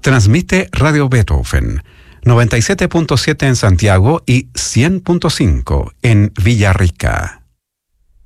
Transmite Radio Beethoven, 97.7 en Santiago y 100.5 en Villarrica.